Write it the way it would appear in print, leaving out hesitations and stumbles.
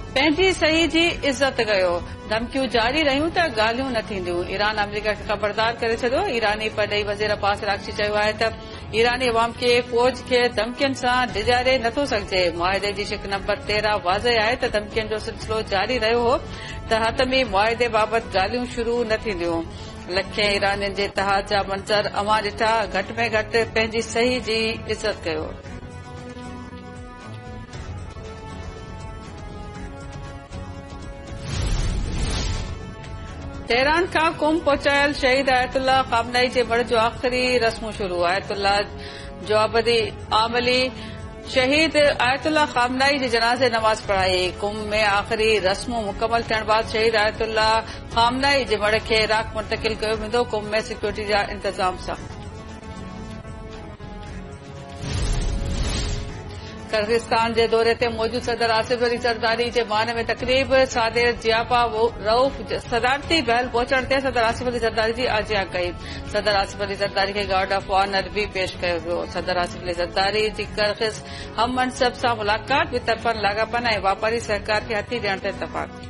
पंहिंजी सही जी इज़त कयो। धमकियूं जारी रहियूं त ॻाल्हियूं न थींदियूं। ईरान अमरीका खे ख़बरदार करे छॾियो। ईरानी परॾेही वज़ीर अब्बास अराग़ची चयो आहे त ईरानी अवाम खे फ़ौज खे धमकियुनि सां डिॼारे नथो सघिजे। मुआहिदे जी शिक नंबर 13 वाज़ह आहे त धमकियुनि जो सिलसिलो जारी रहियो हो त हतमी मुआहिदे बाबति ॻाल्हियूं शुरू न थींदियूं। लखे ईरानियुनि जे इतिहाद जा मंज़र अवां ॾिठा। घटि में घटि पंहिंजी सही जी इज़त कयो। तेहरान खां कुम पहुचायल शहीद आयतुल्ला ख़ामनई जे मढ़ जो आख़िरी रस्मूं शुरू। आयतुल्ला जवाबदी आमली शहीद आयतुल्ला ख़ामनई जे जनाज़े नमाज़ पढ़ाई। कुम में आख़िरी रस्मूं मुकमल थियण बाद शहीद आयतुल्ला ख़ामनई जे मढ़ खे इराक मुंतकिल कयो वेंदो। कुम में सिक्योरिटी जा इंतज़ाम सां। किर्गिस्तान जे दौरे ते मौजूद सदर आसिफ अली ज़रदारी जे मान में तक़रीब। सादिर जियापा रऊफ़ सदारती बहल पहुचण ते सदर आसिफ अली ज़रदारी जी आजिया कई। सदर आसिफ अली ज़रदारी खे गार्ड ऑफ ऑनर बि पेश कयो वियो। सदर आसिफ अली ज़रदारी जी किर्गिज़ हम मनसब सां मुलाक़ात। ॿिनि तरफ़नि लाॻापन ऐं वापारी सहकार खे हथी ॾियण ते इतफ़ाक़।